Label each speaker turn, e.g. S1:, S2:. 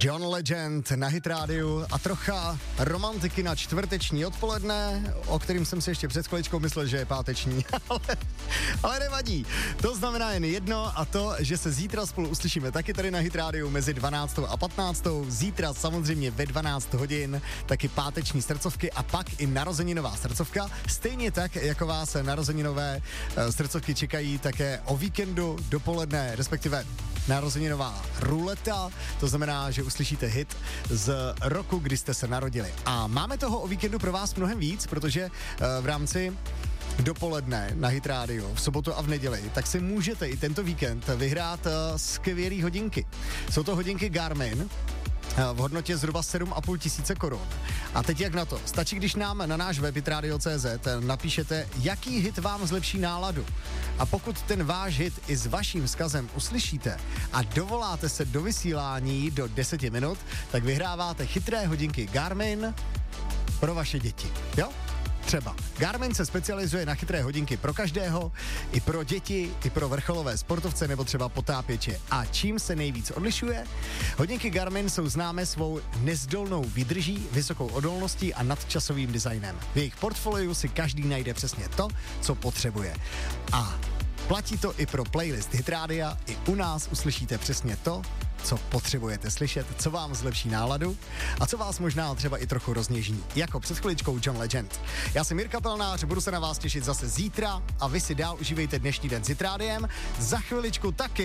S1: John Legend na Hit rádiu a trocha romantiky na čtvrteční odpoledne, o kterým jsem si ještě před chviličkou myslel, že je páteční, ale nevadí. To znamená jen jedno a to, že se zítra spolu uslyšíme taky tady na Hit rádiu mezi 12. a 15. Zítra samozřejmě ve 12 hodin taky páteční srdcovky a pak i narozeninová srdcovka. Stejně tak, jako vás narozeninové srdcovky čekají také o víkendu dopoledne, respektive narozeninová ruleta, to znamená, že uslyšíte hit z roku, kdy jste se narodili. A máme toho o víkendu pro vás mnohem víc, protože v rámci dopoledne na Hit rádiu v sobotu a v neděli, tak si můžete i tento víkend vyhrát skvělý hodinky. Jsou to hodinky Garmin v hodnotě zhruba 7,5 tisíce korun. A teď jak na to? Stačí, když nám na náš web hitradio.cz napíšete, jaký hit vám zlepší náladu. A pokud ten váš hit i s vaším vzkazem uslyšíte a dovoláte se do vysílání do 10 minut, tak vyhráváte chytré hodinky Garmin pro vaše děti. Jo? Třeba. Garmin se specializuje na chytré hodinky pro každého, i pro děti, i pro vrcholové sportovce nebo třeba potápěče. A čím se nejvíc odlišuje? Hodinky Garmin jsou známé svou nezdolnou výdrží, vysokou odolností a nadčasovým designem. V jejich portfoliu si každý najde přesně to, co potřebuje. A platí to i pro playlist Hit Rádia, i u nás uslyšíte přesně to, co potřebujete slyšet, co vám zlepší náladu a co vás možná třeba i trochu rozněžní, jako před chviličkou John Legend. Já jsem Jirka Pelnář, budu se na vás těšit zase zítra a vy si dál užívejte dnešní den s Hit Rádiem. Za chviličku taky